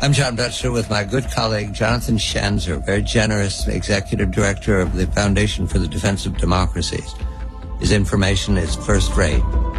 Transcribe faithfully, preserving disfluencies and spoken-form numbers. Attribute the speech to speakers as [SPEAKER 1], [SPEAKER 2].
[SPEAKER 1] I'm John Betzer with my good colleague Jonathan Schanzer, very generous executive director of the Foundation for the Defense of Democracies. His information is first rate.